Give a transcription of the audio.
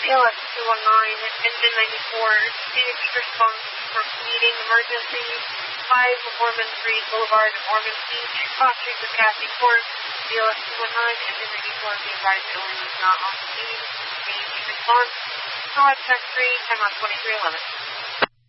BLS 219, engine 94, Phoenix response from meeting emergency, 5 Ormond Street Boulevard, Ormond Beach, cross street with Kathy Court, BLS 219, engine 94, be advised the owner is not on scene, beach response, no check 3, time on 2311.